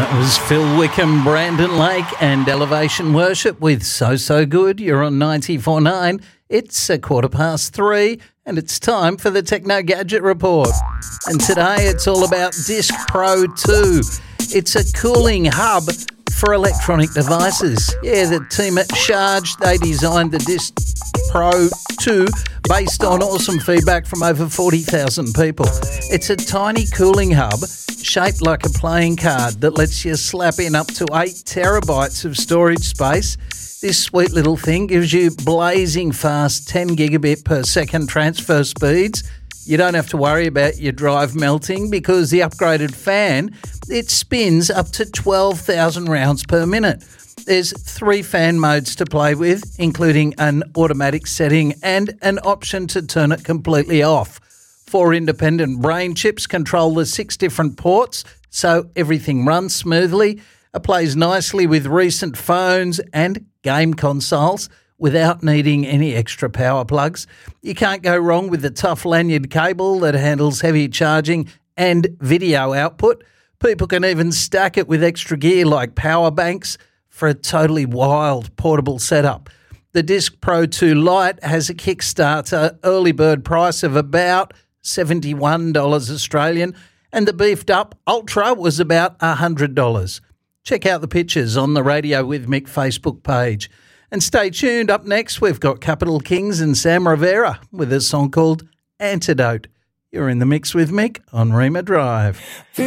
That was Phil Wickham, Brandon Lake and Elevation Worship with So Good. You're on 94.9. It's 3:15 and it's time for the Techno Gadget Report. And today it's all about Disc Pro 2. It's a cooling hub for electronic devices. Yeah, the team at Charge, they designed the Disc Pro 2 based on awesome feedback from over 40,000 people. It's a tiny cooling hub shaped like a playing card that lets you slap in up to 8 terabytes of storage space. This sweet little thing gives you blazing fast 10 gigabit per second transfer speeds. You don't have to worry about your drive melting because the upgraded fan, it spins up to 12,000 rounds per minute. There's 3 fan modes to play with, including an automatic setting and an option to turn it completely off. 4 independent brain chips control the 6 different ports, so everything runs smoothly. It plays nicely with recent phones and game consoles without needing any extra power plugs. You can't go wrong with the tough lanyard cable that handles heavy charging and video output. People can even stack it with extra gear like power banks for a totally wild portable setup. The Disc Pro 2 Lite has a Kickstarter early bird price of about $71 Australian, and the beefed up Ultra was about $100. Check out the pictures on the Radio with Mick Facebook page. And stay tuned, up next we've got Capital Kings and Sam Rivera with a song called Antidote. You're in the mix with Mick on Rima Drive.